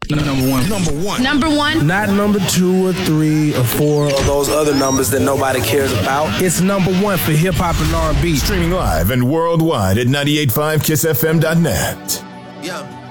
Number one. Number one. Not number 2 or 3 or 4 or those other numbers that nobody cares about. It's number 1 for hip hop and R&B. Streaming live and worldwide at 985kissfm.net. Yeah.